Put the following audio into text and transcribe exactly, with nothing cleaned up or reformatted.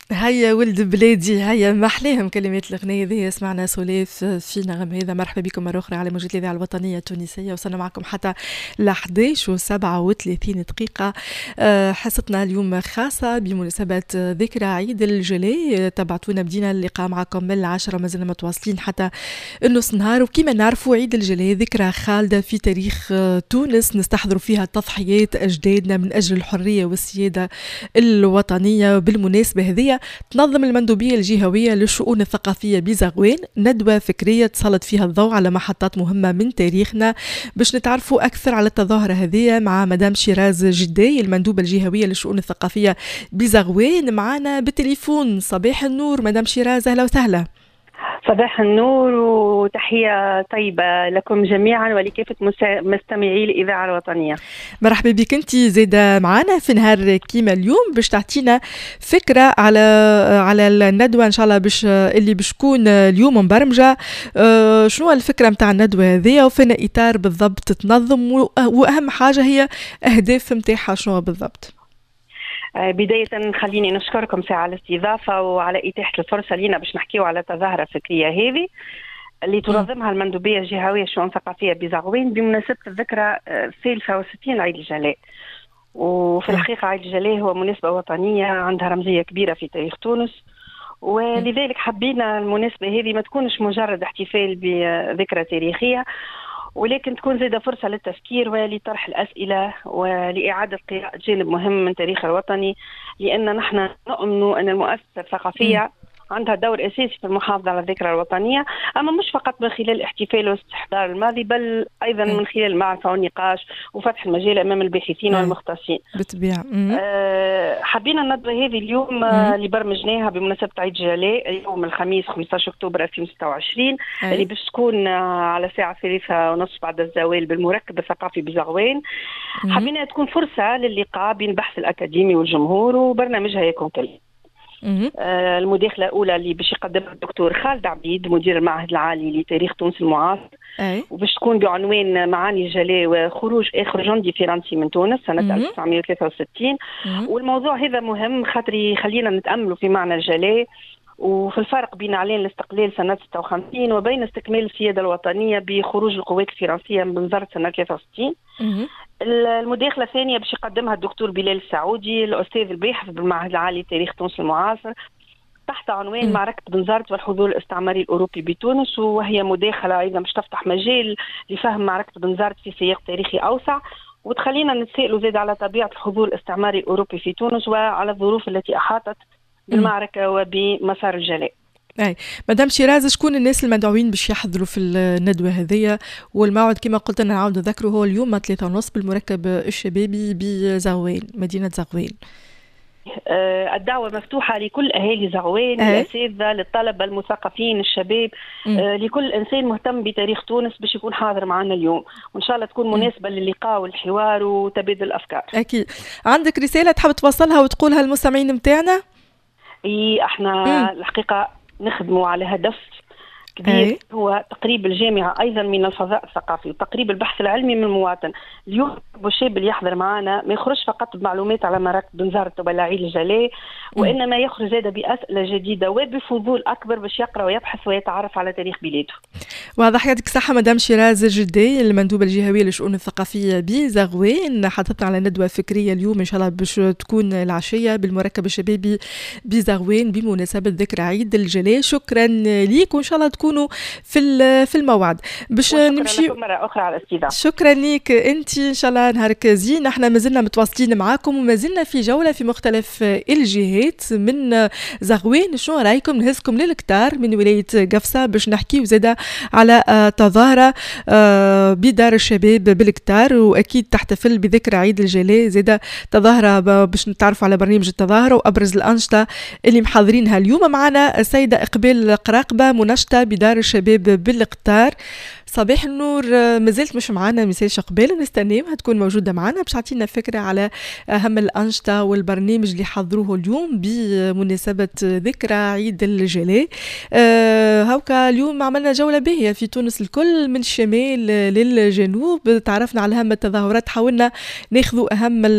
هيا ولد بلادي، هيا ما احلاهم كلمات الأغنية ذي. سمعنا سلاف في نغم هذا. مرحبا بكم مرة أخرى على موجة الإذاعة الوطنية التونسية، وصلنا معكم حتى ل إحدى عشر وسبعة وثلاثين دقيقة. حصتنا اليوم خاصة بمناسبة ذكرى عيد الجلاء. تبعتونا بدينا اللقاء معكم من العشرة، ما زلنا متواصلين حتى النص نهار. وكما نعرفوا عيد الجلاء ذكرى خالدة في تاريخ تونس، نستحضروا فيها تضحيات أجدادنا من أجل الحرية والسيادة الوطنية. بالمناسبة هذه تنظم المندوبية الجهوية للشؤون الثقافية بزغوان ندوة فكرية تسلط فيها الضوء على محطات مهمة من تاريخنا. باش نتعرفوا أكثر على التظاهرة هذه مع مدام شيراز جداي، المندوبة الجهوية للشؤون الثقافية بزغوان، معنا بالتليفون. صباح النور مدام شيراز، أهلا وسهلا. صباح النور وتحية طيبة لكم جميعا ولكافة مستمعي الإذاعة الوطنية. مرحبا بك. انت زيادة معنا في نهار كيما اليوم باش تعطينا فكرة على على الندوة ان شاء الله باش اللي باش تكون اليوم مبرمجة. اه شنو الفكرة متاع الندوة هذه وفين إطار بالضبط تتنظم، وأهم حاجة هي أهداف متاعها شنو بالضبط؟ بداية خليني نشكركم ساعة على الاستضافة وعلى إتاحة الفرصة لنا باش نحكيو على تظاهرة فكرية هذه اللي تنظمها المندوبية الجهوية للشؤون الثقافية بزغوان بمناسبة الذكرى الثالثة والستين لعيد الجلاء. وفي الحقيقة عيد الجلاء هو مناسبة وطنية عندها رمزية كبيرة في تاريخ تونس، ولذلك حبينا المناسبة هذه ما تكونش مجرد احتفال بذكرى تاريخية، ولكن تكون زيادة فرصة للتفكير ولطرح الأسئلة ولإعادة قراءة جانب مهم من تاريخ الوطني، لأن نحن نؤمن أن المؤسسة الثقافية عندها دور أساسي في المحافظة على الذكرى الوطنية، أما مش فقط من خلال الاحتفال واستحضار الماضي، بل أيضا من خلال المعرفة والنقاش وفتح المجال أمام الباحثين والمختصين. بالطبيعة. أه حبينا الندوة هذه اليوم أه اللي برمجناها بمناسبة عيد الجلاء يوم الخميس خمسة عشر أكتوبر ألفين وستة وعشرين، أي. اللي باش تكون على الساعة ثلاثة ونصف بعد الزوال بالمركب الثقافي بزغوان. حبينا تكون فرصة للقاء بين البحث الأكاديمي والجمهور، وبرنامجها يكون كلام. آه المداخلة الأولى اللي باش يقدمها الدكتور خالد عبيد مدير المعهد العالي لتاريخ تونس المعاصر، أي. وباش تكون بعنوان معاني الجلاء وخروج آخر جندي فرنسي من تونس سنة ألف وتسعمائة وثلاثة وستين. والموضوع هذا مهم خاطر يخلينا نتأملوا في معنى الجلاء وفي الفرق بين إعلان الاستقلال سنة ستة وخمسين وبين استكمال السيادة الوطنية بخروج القوات الفرنسية من بنزرت سنة ثلاثة وستين. المداخلة الثانية باش يقدمها الدكتور بلال السعودي الأستاذ الباحث بالمعهد العالي لتاريخ تونس المعاصر تحت عنوان م. معركة بنزرت والحضور الاستعماري الأوروبي بتونس، وهي مداخلة أيضا باش تفتح مجال لفهم معركة بنزرت في سياق تاريخي أوسع، وتخلينا نتسائلوا زاد على طبيعة الحضور الاستعماري الأوروبي في تونس وعلى الظروف التي أحاطت بالمعركة وبمسار الجلاء. اي مدام شيراز، شكون الناس المدعوين باش يحضروا في الندوه هذيا؟ والموعد كما قلت لنا نعاود نذكره هو اليوم ثلاثة ونص بالمركب الشبابي بزغوان مدينه زغوان. آه الدعوه مفتوحه لكل اهالي زغوان، الاساتذه، للطلبه، المثقفين، الشباب، آه لكل انسان مهتم بتاريخ تونس باش يكون حاضر معنا اليوم، وان شاء الله تكون مناسبه للقاء والحوار وتبادل الافكار. اكيد. عندك رساله تحب توصلها وتقولها للمستمعين متاعنا؟ اي احنا مم. الحقيقه نخدموا على هدف كبير، أي. هو تقريب الجامعة أيضا من الفضاء الثقافي وتقريب البحث العلمي من المواطن. اليوم الشاب اللي يحضر معنا ما يخرج فقط بمعلومات على معركة بنزرت ولا عيد الجلاء، وإنما يخرج هذا بأسئلة جديدة وبفضول أكبر باش يقرأ ويبحث ويتعرف على تاريخ بلاده. واضح. يعطيك الصحة مدام شيراز جداي، المندوبة الجهوية للشؤون الثقافية بزغوان. حضرتنا على ندوة فكرية اليوم إن شاء الله باش تكون العشية بالمركب الشبابي بزغوان بمناسبة ذكرى عيد الجلاء. شكرا ليك وإن شاء الله تكونوا في في الموعد باش نمشي مرة أخرى على الاستضافة. شكرا ليك أنت، إن شاء الله نهارك زين. احنا ما زلنا متواصلين معاكم وما زلنا في جولة في مختلف الجهات من زغوان. شنو رايكم نهزكم للكتار من ولاية قفصة باش نحكي وزادة على تظاهرة بدار الشباب بالكتار، وأكيد تحتفل بذكرى عيد الجلاء. زادة تظاهرة باش نتعرفوا على برنامج التظاهرة وأبرز الأنشطة اللي محاضرينها اليوم. معنا السيدة إقبال قراقبة منشطة بدار الشباب بالقطار. صباح النور. مازلت مش معنا مساج قبال، نستناها تكون موجودة معنا باش تعطينا فكرة على أهم الأنشطة والبرنامج اللي حضروه اليوم بمناسبة ذكرى عيد الجلاء. أه هاوكا اليوم عملنا جولة باهية في تونس الكل من الشمال للجنوب، تعرفنا على أهم التظاهرات، حاولنا ناخذوا أهم